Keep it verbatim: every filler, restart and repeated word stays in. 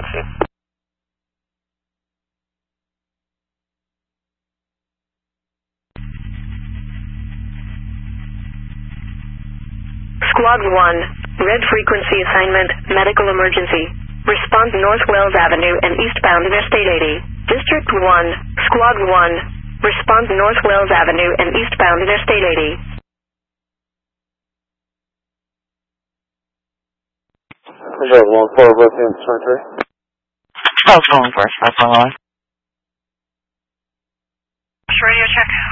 emergency. Squad one, red frequency assignment, medical emergency. Respond North Wells Avenue and eastbound Interstate eighty. District one, Squad one, respond North Wells Avenue and eastbound Interstate eighty. Visual one four, Brooklyn twenty-three. I was going first, that's all I was. Radio check.